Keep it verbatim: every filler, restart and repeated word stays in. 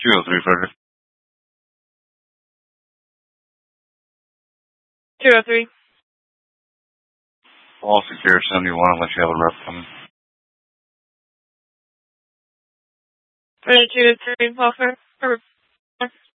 two oh three, Frederick. two oh three. All secure seventy-one, unless you have a rep coming. Ready two to three, offer.